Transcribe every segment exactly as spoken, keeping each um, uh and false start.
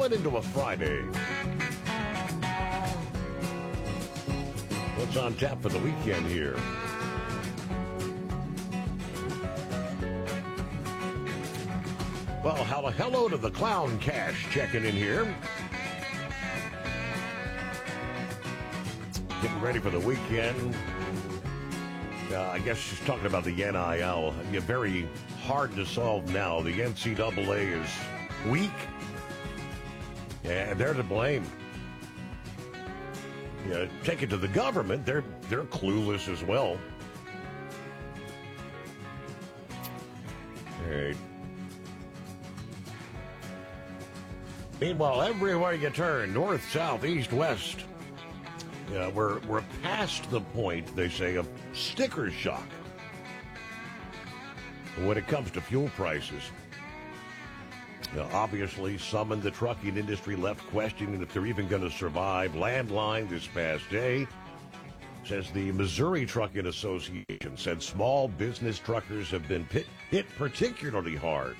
rolling into a Friday. What's on tap for the weekend here? Well, hello, hello to the Clown Cash checking in here. Getting ready for the weekend. Uh, I guess she's talking about the N I L. Yeah, very hard to solve now. The N C double A is weak. Yeah, they're to blame. Yeah, take it to the government. They're they're clueless as well. All right. Meanwhile, everywhere you turn, north, south, east, west, uh, we're we're past the point, they say, of sticker shock when it comes to fuel prices. Now, obviously, some in the trucking industry left questioning if they're even going to survive. Landline this past day says the Missouri Trucking Association said small business truckers have been hit, hit particularly hard.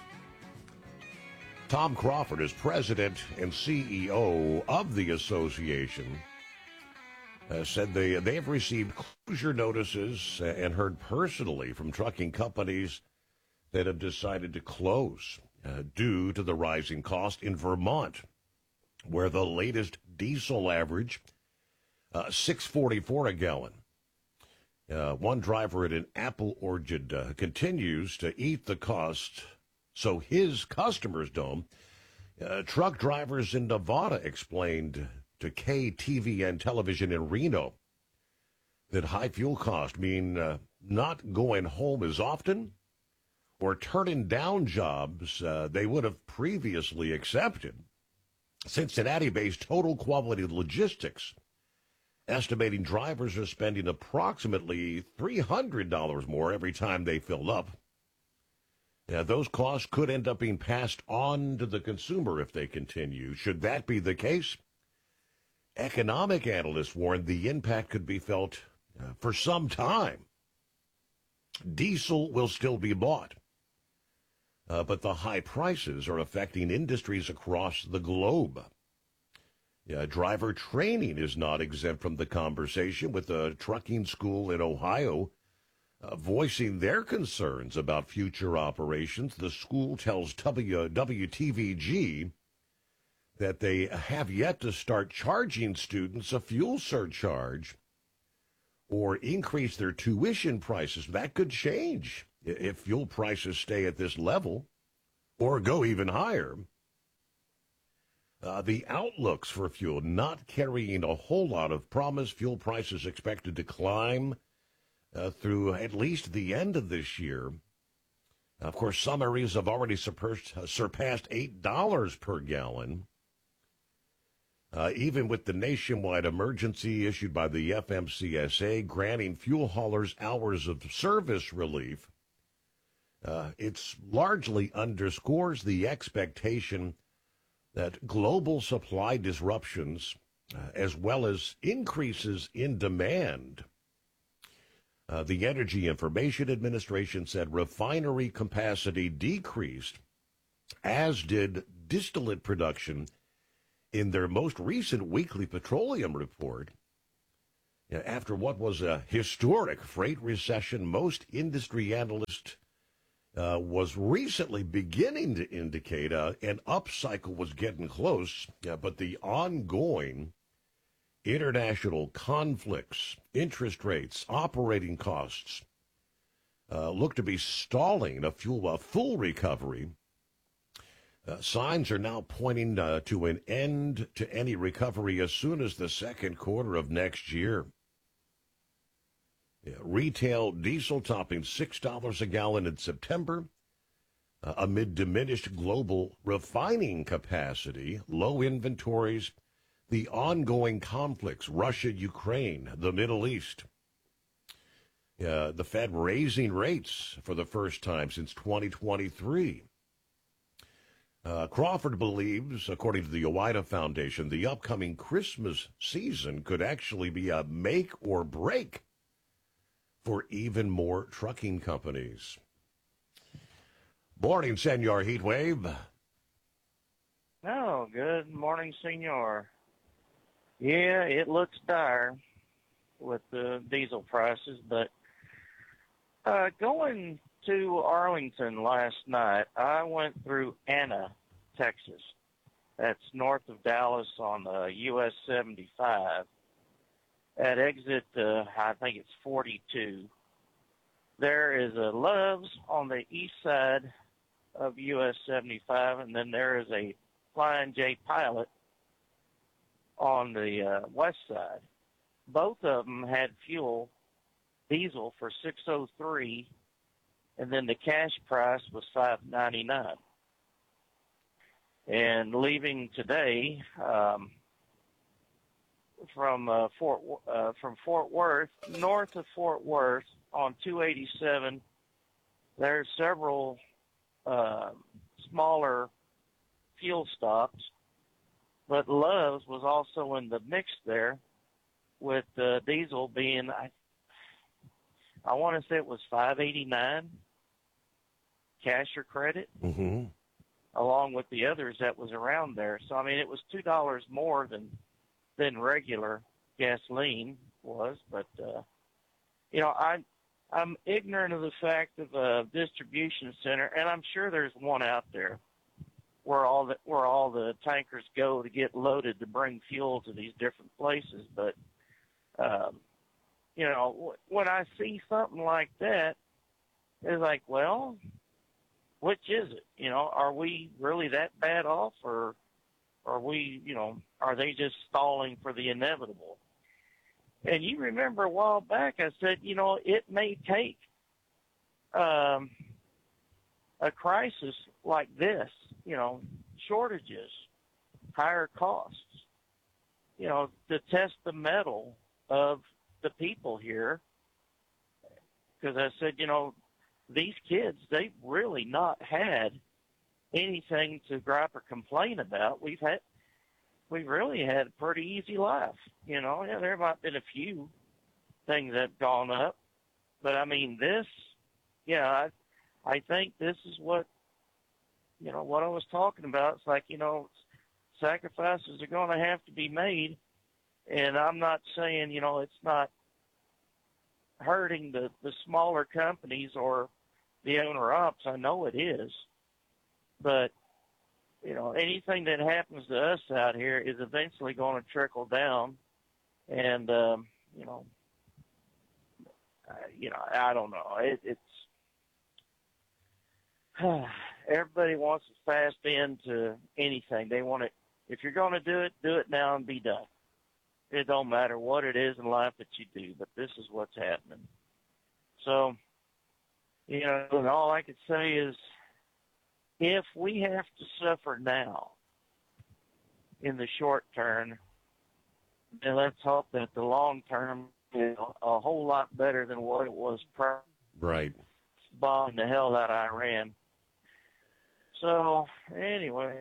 Tom Crawford is president and C E O of the association. Uh, said they they have received closure notices and heard personally from trucking companies that have decided to close uh, due to the rising cost in Vermont, where the latest diesel average uh, six forty-four a gallon. Uh, one driver at an apple orchard uh, continues to eat the cost, so his customers don't. Uh, truck drivers in Nevada explained to K T V N television in Reno that high fuel costs mean uh, not going home as often or turning down jobs uh, they would have previously accepted. Cincinnati-based Total Quality Logistics estimating drivers are spending approximately three hundred dollars more every time they fill up. Yeah, those costs could end up being passed on to the consumer if they continue. Should that be the case, economic analysts warn the impact could be felt uh, for some time. Diesel will still be bought, uh, but the high prices are affecting industries across the globe. Yeah, driver training is not exempt from the conversation, with a trucking school in Ohio uh, voicing their concerns about future operations. The school tells W T V G that they have yet to start charging students a fuel surcharge or increase their tuition prices. That could change if fuel prices stay at this level or go even higher. Uh, the outlooks for fuel not carrying a whole lot of promise. Fuel prices expected to climb uh, through at least the end of this year. Of course, some areas have already surpassed, uh, surpassed eight dollars per gallon. Uh, even with the nationwide emergency issued by the F M C S A granting fuel haulers hours of service relief, uh, it largely underscores the expectation that global supply disruptions, uh, as well as increases in demand. Uh, the Energy Information Administration said refinery capacity decreased, as did distillate production, in their most recent weekly petroleum report. After what was a historic freight recession, most industry analysts uh, was recently beginning to indicate uh, an upcycle was getting close, yeah, but the ongoing international conflicts, interest rates, operating costs uh, look to be stalling a fuel, a full recovery. Uh, signs are now pointing uh, to an end to any recovery as soon as the second quarter of next year. Yeah, retail diesel topping six dollars a gallon in September uh, amid diminished global refining capacity, low inventories, the ongoing conflicts, Russia, Ukraine, the Middle East. Uh, the Fed raising rates for the first time since twenty twenty-three. Uh, Crawford believes, according to the OOIDA Foundation, the upcoming Christmas season could actually be a make or break for even more trucking companies. Morning, Senor Heatwave. No, Well, good morning, Senor. Yeah, it looks dire with the diesel prices, but uh, going to Arlington last night, I went through Anna, Texas. That's north of Dallas on the U S seventy-five. At exit, uh, I think it's forty-two. There is a Love's on the east side of U S seventy-five, and then there is a Flying J Pilot on the uh, west side. Both of them had fuel, diesel for six oh three, and then the cash price was five ninety-nine. And leaving today um, from uh, Fort uh, from Fort Worth, north of Fort Worth on two eighty-seven, there's several uh, smaller fuel stops, but Love's was also in the mix there, with uh, diesel being, I, I want to say it was five eighty-nine, cash or credit, Mm-hmm. along with the others that was around there. So, I mean, it was two dollars more than than regular gasoline was. But, uh, you know, I, I'm ignorant of the fact of a distribution center, and I'm sure there's one out there where all the, where all the tankers go to get loaded to bring fuel to these different places. But, um, you know, when I see something like that, it's like, well, which is it? You know, are we really that bad off, or are we, you know, are they just stalling for the inevitable? And you remember a while back I said, you know, it may take um, a crisis like this, you know, shortages, higher costs, you know, to test the mettle of the people here. Because I said, you know, these kids, they've really not had anything to gripe or complain about. We've had, we've really had a pretty easy life. You know, yeah, there might have been a few things that have gone up, but I mean, this, yeah, I, I think this is what, you know, what I was talking about. It's like, you know, sacrifices are going to have to be made. And I'm not saying, you know, it's not hurting the, the smaller companies or the owner-ops. I know it is. But, you know, anything that happens to us out here is eventually going to trickle down. And, um, you know, uh, you know, I don't know. It, it's everybody wants a fast end to anything. They want it. If you're going to do it, do it now and be done. It don't matter what it is in life that you do, but this is what's happening. So, you know, and all I could say is, if we have to suffer now in the short term, then let's hope that the long term is a whole lot better than what it was prior. Right. Bombing the hell out of Iran. So, anyway.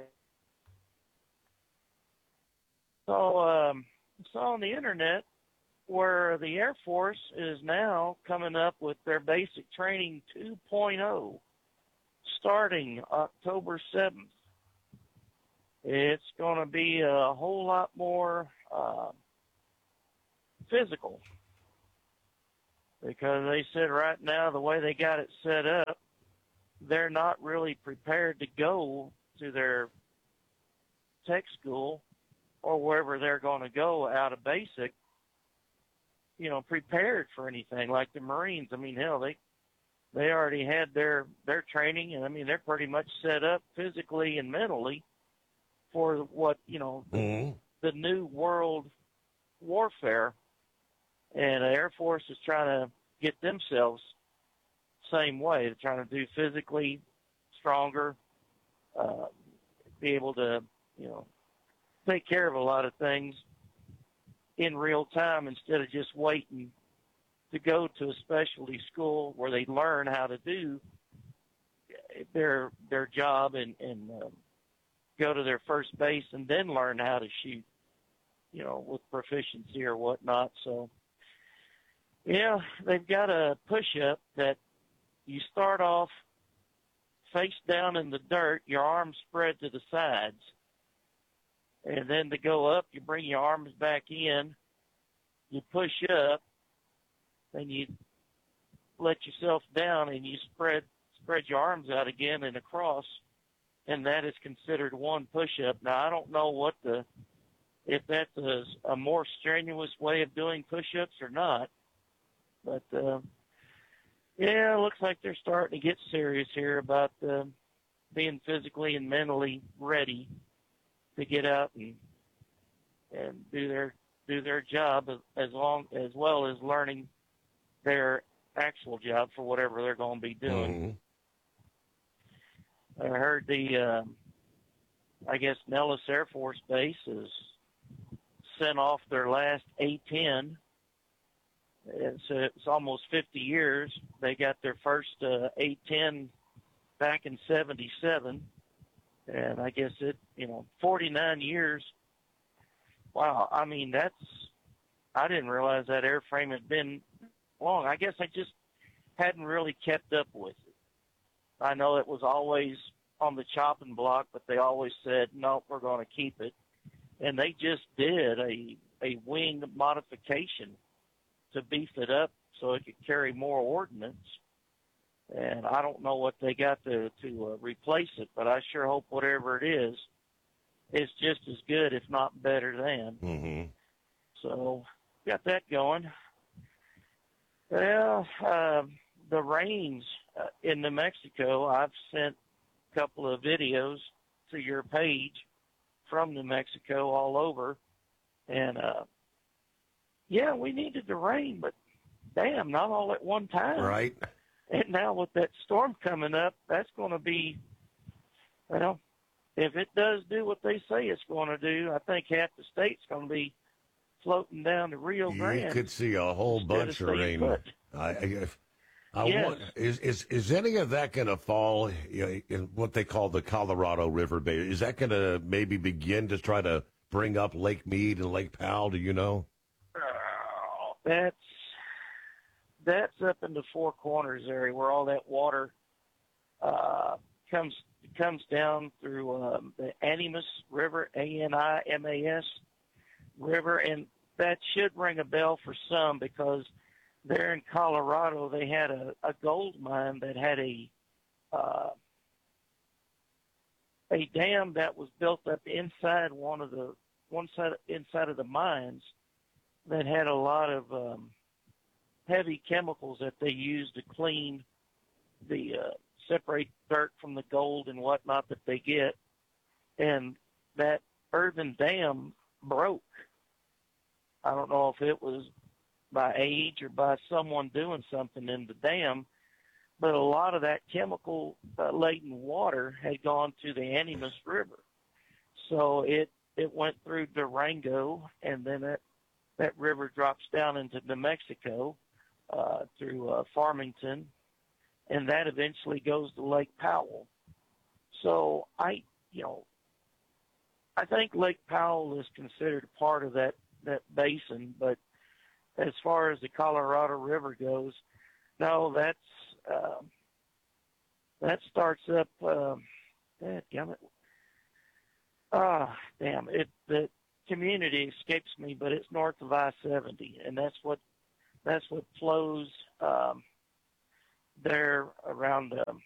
So, um, saw on the internet where the Air Force is now coming up with their basic training two point oh starting October seventh. It's going to be a whole lot more uh, physical, because they said right now the way they got it set up, they're not really prepared to go to their tech school or wherever they're going to go out of basic, you know, prepared for anything like the Marines. I mean, hell, they they already had their, their training, and I mean, they're pretty much set up physically and mentally for what, you know, Mm-hmm. the new world warfare. And the Air Force is trying to get themselves same way. They're trying to do physically stronger, uh, be able to, you know, take care of a lot of things in real time instead of just waiting to go to a specialty school where they learn how to do their their job and, and um, go to their first base and then learn how to shoot, you know, with proficiency or whatnot. So, yeah, they've got a push-up that you start off face down in the dirt, your arms spread to the sides, And then to go up, you bring your arms back in, you push up, then you let yourself down and you spread spread your arms out again and across, and that is considered one push-up. Now, I don't know what the if that's a, a more strenuous way of doing push-ups or not, but uh, yeah, it looks like they're starting to get serious here about uh, being physically and mentally ready to get out and and do their do their job as long as well as learning their actual job for whatever they're going to be doing. Mm-hmm. I heard the, uh, I guess Nellis Air Force Base has sent off their last A ten. It's, uh, it's almost fifty years. They got their first uh, A ten back in seventy-seven. And I guess it, you know, forty-nine years. Wow. I mean, that's, I didn't realize that airframe had been long. I guess I just hadn't really kept up with it. I know it was always on the chopping block, but they always said, no, we're going to keep it. And they just did a, a wing modification to beef it up so it could carry more ordnance. And I don't know what they got to, to uh, replace it, but I sure hope whatever it is, it's just as good, if not better than. Mm-hmm. So got that going. Well, uh, the rains uh, in New Mexico, I've sent a couple of videos to your page from New Mexico all over. And, uh, yeah, we needed the rain, but damn, not all at one time. Right. And now with that storm coming up, that's going to be, well, if it does do what they say it's going to do, I think half the state's going to be floating down to Rio Grande. You could see a whole bunch of, of rain. I, I, I yes. want, is, is is any of that going to fall, you know, in what they call the Colorado River Bay? Is that going to maybe begin to try to bring up Lake Mead and Lake Powell? Do you know? Oh, that's that's up in the Four Corners area where all that water uh, comes comes down through um, the Animas River, A N I M A S River, and that should ring a bell for some because there in Colorado they had a, a gold mine that had a uh, a dam that was built up inside one of the one side inside of the mines that had a lot of um, heavy chemicals that they used to clean the uh, separate dirt from the gold and whatnot that they get, and that earthen dam broke. I don't know if it was by age or by someone doing something in the dam, but a lot of that chemical-laden uh, water had gone to the Animas River. So it, it went through Durango, and then it, that river drops down into New Mexico uh, through uh, Farmington, and that eventually goes to Lake Powell. So I, you know, I think Lake Powell is considered part of that, that basin, but as far as the Colorado River goes, no, that's uh, that starts up. Uh, damn it! Ah, oh, damn it! The community escapes me, but it's north of I seventy, and that's what that's what flows um, there around. Um,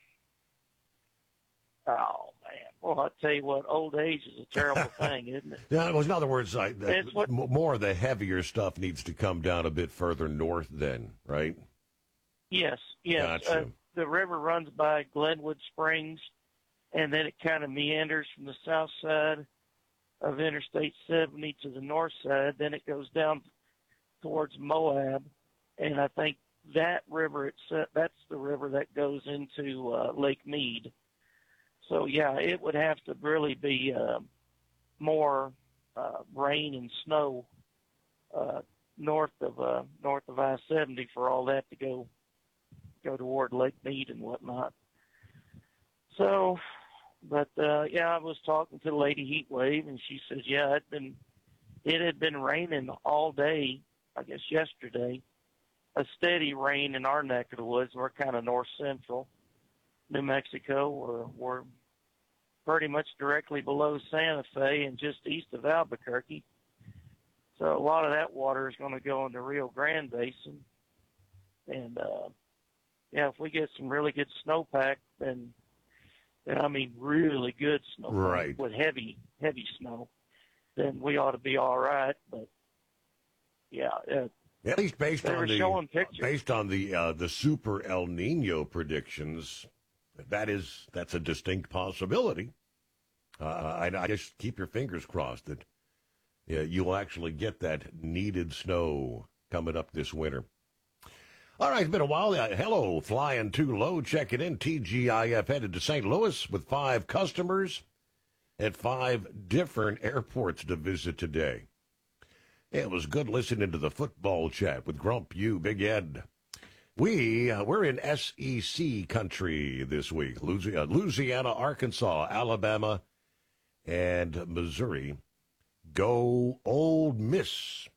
oh man! Well, I tell you what, old age is a terrible thing, isn't it? Yeah, well, in other words, I, the, what, more of the heavier stuff needs to come down a bit further north, then, right? Yes, yes. Gotcha. Uh, the river runs by Glenwood Springs, and then it kind of meanders from the south side of Interstate seventy to the north side. Then it goes down towards Moab, and I think that river, it's, that's the river that goes into uh, Lake Mead. So, yeah, it would have to really be uh, more uh, rain and snow uh, north of uh, north of I seventy for all that to go go toward Lake Mead and whatnot. So, but uh, yeah, I was talking to Lady Heatwave, and she says, yeah, it been it had been raining all day. I guess yesterday, a steady rain in our neck of the woods. We're kind of north central New Mexico, or we're pretty much directly below Santa Fe and just east of Albuquerque. So a lot of that water is going to go in the Rio Grande Basin. And, uh, yeah, if we get some really good snowpack, then, then I mean really good snow right. with heavy, heavy snow, then we ought to be all right. But, yeah. Uh, At least based they on were the, showing pictures. based on the, uh, the super El Nino predictions, that is, that's a distinct possibility. Uh, I, I just keep your fingers crossed that yeah, you will actually get that needed snow coming up this winter. All right, it's been a while. Uh, hello, Flying Too Low, checking in. T G I F headed to Saint Louis with five customers at five different airports to visit today. It was good listening to the football chat with Grump, you, Big Ed. We, uh, we're in S E C country this week. Louisiana, Louisiana, Arkansas, Alabama, and Missouri. Go Old Miss.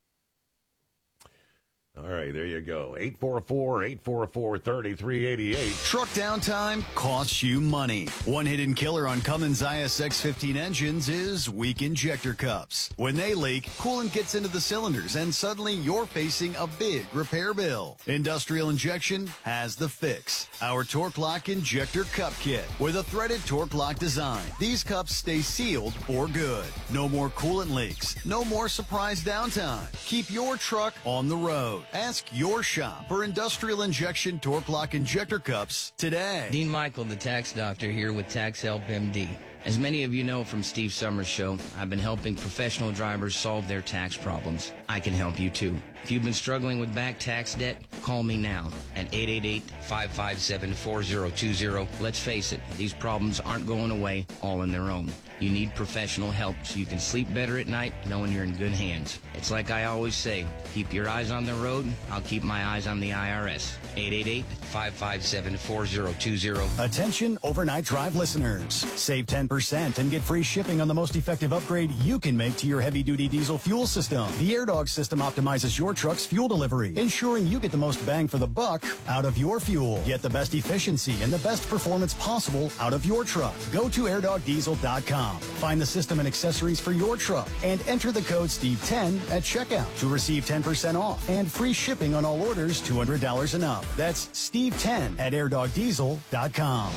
All right, there you go. eight four four, eight four four, three three eight eight. Truck downtime costs you money. One hidden killer on Cummins I S X fifteen engines is weak injector cups. When they leak, coolant gets into the cylinders and suddenly you're facing a big repair bill. Industrial Injection has the fix. Our Torque Lock Injector Cup Kit with a threaded Torque Lock design. These cups stay sealed for good. No more coolant leaks. No more surprise downtime. Keep your truck on the road. Ask your shop for Industrial Injection Torque Lock Injector Cups today. Dean Michael, the tax doctor, here with Tax Help M D. As many of you know from Steve Summers' show, I've been helping professional drivers solve their tax problems. I can help you too. If you've been struggling with back tax debt, call me now at eight eight eight, five five seven, four zero two zero. Let's face it, these problems aren't going away all on their own. You need professional help so you can sleep better at night knowing you're in good hands. It's like I always say, keep your eyes on the road, I'll keep my eyes on the I R S. eight eight eight, five five seven, four zero two zero. Attention overnight drive listeners. Save ten percent and get free shipping on the most effective upgrade you can make to your heavy-duty diesel fuel system. The AirDog system optimizes your truck's fuel delivery, ensuring you get the most bang for the buck out of your fuel. Get the best efficiency and the best performance possible out of your truck. Go to air dog diesel dot com. Find the system and accessories for your truck and enter the code Steve ten at checkout to receive ten percent off and free shipping on all orders two hundred dollars and up. That's Steve ten at air dog diesel dot com.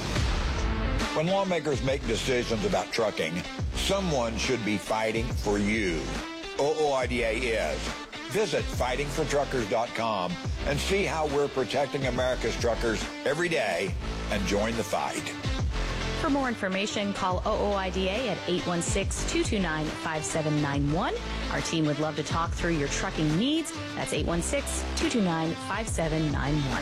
When lawmakers make decisions about trucking, someone should be fighting for you. O O I D A is. Visit fighting for truckers dot com and see how we're protecting America's truckers every day and join the fight. For more information, call O O I D A at eight one six, two two nine, five seven nine one. Our team would love to talk through your trucking needs. That's eight one six, two two nine, five seven nine one.